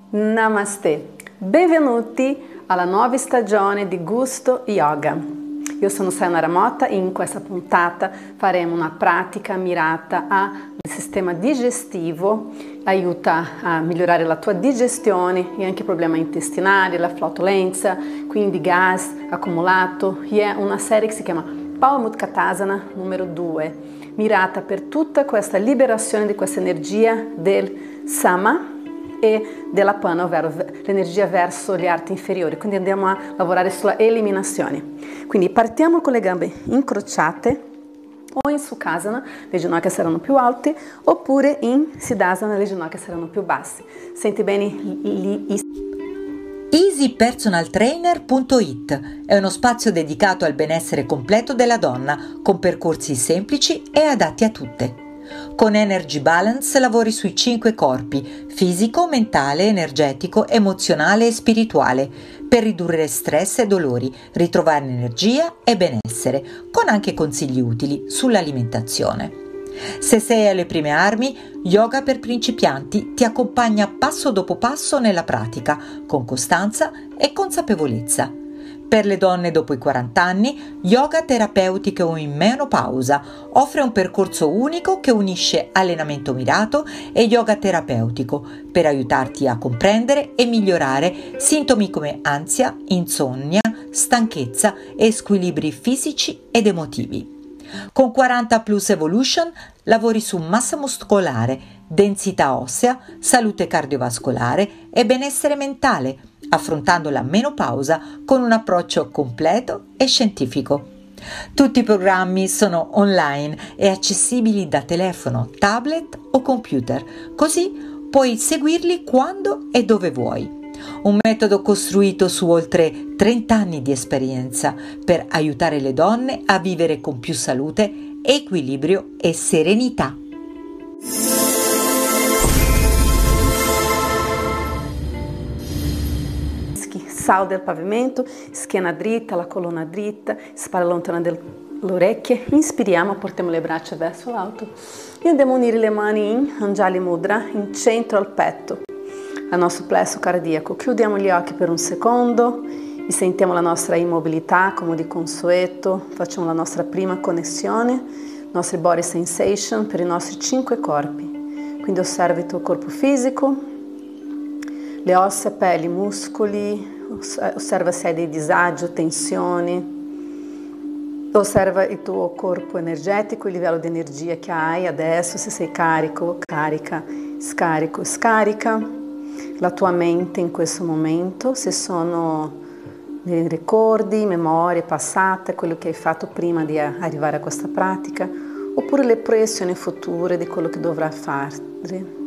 Namaste, benvenuti alla nuova stagione di Gusto Yoga. Io sono Sayonara Motta e in questa puntata faremo una pratica mirata al sistema digestivo, aiuta a migliorare la tua digestione e anche problemi intestinali, la flatulenza, quindi gas accumulato. E è una serie che si chiama Pavamutkattasana numero 2, mirata per tutta questa liberazione di questa energia del Sama e della Pana, ovvero l'energia verso gli arti inferiori, quindi andiamo a lavorare sulla eliminazione. Quindi partiamo con le gambe incrociate o in Sukhasana, le ginocchia saranno più alte, oppure in Siddhasana, le ginocchia saranno più basse. Senti bene EasyPersonalTrainer.it è uno spazio dedicato al benessere completo della donna, con percorsi semplici e adatti a tutte. Con Energy Balance lavori sui 5 corpi: fisico, mentale, energetico, emozionale e spirituale, per ridurre stress e dolori, ritrovare energia e benessere, con anche consigli utili sull'alimentazione. Se sei alle prime armi, Yoga per principianti ti accompagna passo dopo passo nella pratica, con costanza e consapevolezza. Per le donne dopo i 40 anni, yoga terapeutico in menopausa offre un percorso unico che unisce allenamento mirato e yoga terapeutico per aiutarti a comprendere e migliorare sintomi come ansia, insonnia, stanchezza e squilibri fisici ed emotivi. Con 40 Plus Evolution lavori su massa muscolare, densità ossea, salute cardiovascolare e benessere mentale, affrontando la menopausa con un approccio completo e scientifico. Tutti i programmi sono online e accessibili da telefono, tablet o computer, così puoi seguirli quando e dove vuoi. Un metodo costruito su oltre 30 anni di esperienza per aiutare le donne a vivere con più salute, equilibrio e serenità. Sal del pavimento, schiena dritta, la colonna dritta, spalla lontana dalle orecchie. Inspiriamo, portiamo le braccia verso l'alto e andiamo a unire le mani in Anjali Mudra, in centro al petto, al nostro plesso cardiaco. Chiudiamo gli occhi per un secondo e sentiamo la nostra immobilità come di consueto. Facciamo la nostra prima connessione, nostri body sensation per i nostri 5 corpi. Quindi osservi il tuo corpo fisico, le ossa, peli, muscoli. Osserva se hai dei disagi, tensioni. Osserva il tuo corpo energetico, il livello di energia che hai adesso, se sei carico, carica, scarico, scarica. La tua mente in questo momento, se sono dei ricordi, memorie passate, quello che hai fatto prima di arrivare a questa pratica, oppure le proiezioni future di quello che dovrai fare.